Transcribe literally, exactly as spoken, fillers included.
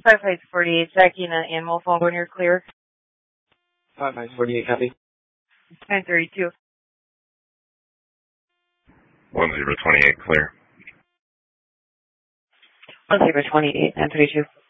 five five forty-eight, checking an animal phone when you're clear. five five forty-eight, copy. nine thirty-two. one zero twenty-eight, clear. one zero twenty-eight, nine thirty-two.